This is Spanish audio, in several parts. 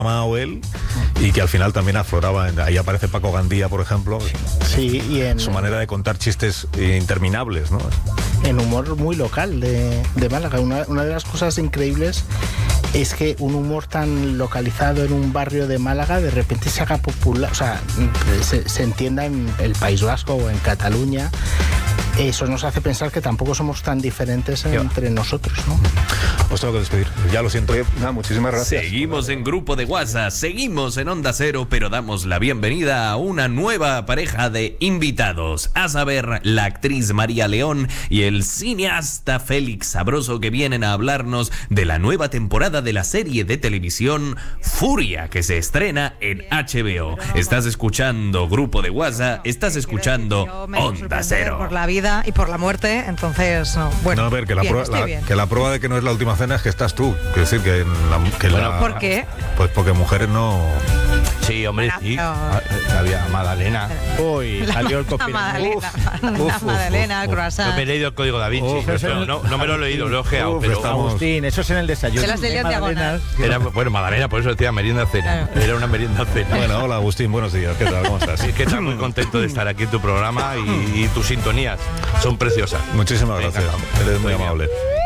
amado él y que al final también afloraba. Ahí aparece Paco Gandía, por ejemplo. Sí, y en su manera de contar chistes interminables, ¿no? En humor muy local de Málaga. Una de las cosas increíbles es que un humor tan localizado en un barrio de Málaga de repente se haga popular, o sea, se entienda en el País Vasco o en Cataluña. Eso nos hace pensar que tampoco somos tan diferentes entre nosotros, ¿no? Os tengo que despedir, ya lo siento. Muchísimas gracias. Seguimos en Grupo de WhatsApp, seguimos en Onda Cero, pero damos la bienvenida a una nueva pareja de invitados, a saber, la actriz María León y el cineasta Félix Sabroso, que vienen a hablarnos de la nueva temporada de la serie de televisión Furia, que se estrena en HBO. Estás escuchando Grupo de WhatsApp, estás escuchando Onda Cero. Por la vida y por la muerte, entonces, bueno. No, a ver, que la prueba de que no es la última cena es que estás tú. Quiero decir ¿por qué? Pues porque mujeres no... Sí, hombre, sí. Había Magdalena. Uy, salió el copy. Magdalena, el croissant. No me he leído el código Da Vinci. No me lo he leído, lo he ojeado. Pero Agustín, eso es en el desayuno. Se las leí en diagonal. Bueno, Magdalena, por eso decía merienda cena. Claro. Era una merienda cena. Bueno, hola Agustín, buenos días. ¿Qué tal? ¿Cómo estás? Es que estás muy contento de estar aquí en tu programa y tus sintonías son preciosas. Muchísimas gracias. Eres muy amable.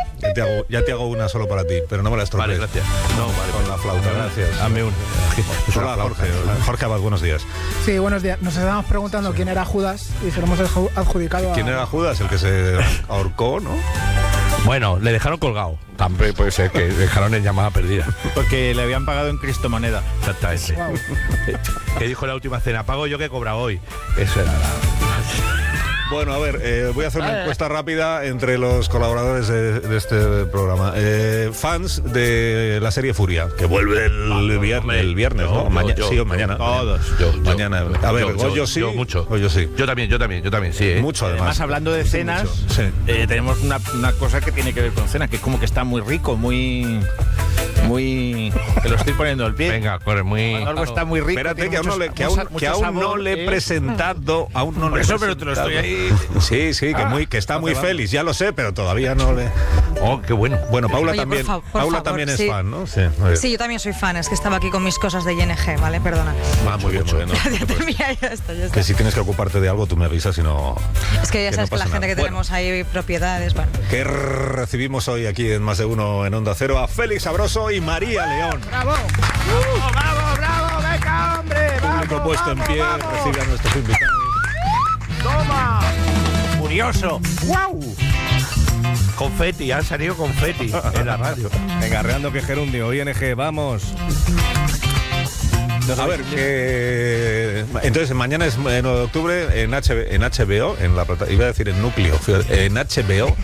Ya te hago una solo para ti, pero no me la estropees. Vale, gracias. No, vale. Con la flauta, gracias. Dame una. Hola, Jorge Abad, buenos días. Sí, buenos días. Nos estábamos preguntando quién era Judas y se lo hemos adjudicado a... ¿Quién era Judas? El que se ahorcó, ¿no? Bueno, le dejaron colgado. También puede ser que dejaron en llamada perdida. Porque le habían pagado en cristomoneda. Exactamente. Wow. Que dijo la última cena, pago yo que he cobrado hoy. Eso era Bueno, a ver, voy a hacer una encuesta rápida entre los colaboradores de este programa. Fans de la serie Furia, que vuelve el viernes, ¿no? Mañana. Todos. Mañana. A ver, Goyo sí. Yo mucho. Goyo sí. Yo también, sí. Mucho, además. Hablando de cenas, Sí. tenemos una cosa que tiene que ver con cenas, que es como que está muy rico, muy... que lo estoy poniendo el pie. Venga, corre, muy... Cuando algo está muy rico. Espérate, que aún no le he presentado. Por eso, pero te lo estoy ahí. Sí, que está muy feliz, ya lo sé, pero todavía no le... Oh, qué bueno. Bueno, Paula Oye, también. por Paula favor, también es sí. fan, ¿no? Sí, yo también soy fan, es que estaba aquí con mis cosas de ING, ¿vale? Perdona. Muy bien. Ya termina, ya está. Que si tienes que ocuparte de algo, tú me avisas, y no... Es que ya sabes que la gente que tenemos ahí propiedades, bueno. Que recibimos hoy aquí en Más de Uno en Onda Cero a Félix Sabroso y María León. ¡Bravo! ¡Bravo! ¡Venga, hombre! Público puesto en pie, recibe a nuestros invitados. ¡Toma! ¡Furioso! ¡Guau! Confeti, han salido confeti en la radio. Venga, Reando que Gerundio, ING, vamos. A ver, entonces mañana es 9 de octubre en HBO, iba a decir en Núcleo, en HBO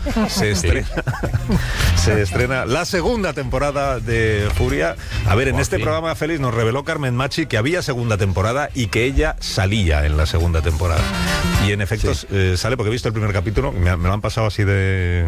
se estrena la segunda temporada de Furia. A ver, en este programa, Félix, nos reveló Carmen Machi que había segunda temporada y que ella salía en la segunda temporada. Y en efecto sale, porque he visto el primer capítulo, me lo han pasado así de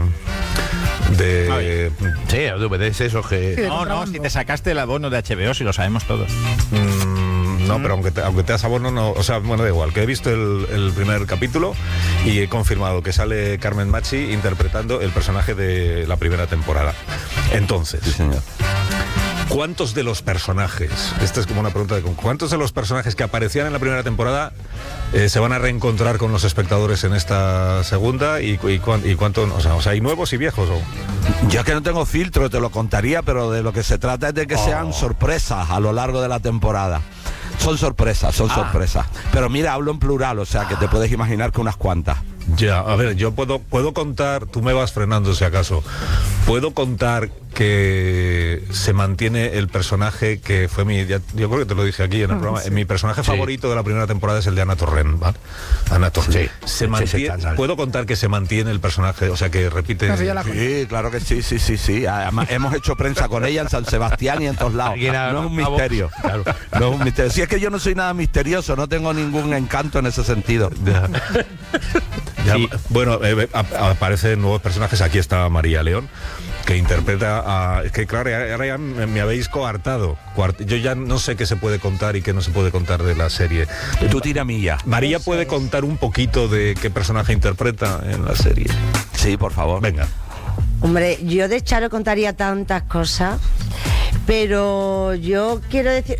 Sí, DVDs esos que... No, si te sacaste el abono de HBO, si lo sabemos todos. No, pero aunque te das abono, no, o sea, bueno, da igual, que he visto el primer capítulo y he confirmado que sale Carmen Machi interpretando el personaje de la primera temporada. Entonces, sí, señor. ¿Cuántos de los personajes, esta es como una pregunta ¿cuántos de los personajes que aparecían en la primera temporada se van a reencontrar con los espectadores en esta segunda y cuánto, o sea, ¿hay nuevos y viejos? Yo es que no tengo filtro, te lo contaría, pero de lo que se trata es de que sean sorpresas a lo largo de la temporada. Son sorpresas. Pero mira, hablo en plural, o sea que te puedes imaginar que unas cuantas. Ya, a ver, yo puedo contar, tú me vas frenando si acaso, puedo contar que se mantiene el personaje que fue yo creo que te lo dije aquí en el programa, mi personaje favorito de la primera temporada es el de Ana Torrent, ¿vale? Ana Torrent. Se mantiene, puedo contar que se mantiene el personaje, o sea que repite. Sí, claro que sí. Además, hemos hecho prensa con ella en San Sebastián y en todos lados. No es un misterio. Claro. No es un misterio. Si es que yo no soy nada misterioso, no tengo ningún encanto en ese sentido. Sí. Bueno, aparecen nuevos personajes. Aquí está María León, que interpreta a... Es que claro, ahora ya me habéis coartado. Yo ya no sé qué se puede contar y qué no se puede contar de la serie. Tú tira mía. María puede contar un poquito de qué personaje interpreta en la serie. Sí, por favor. Venga. Hombre, yo de Charo contaría tantas cosas, pero yo quiero decir...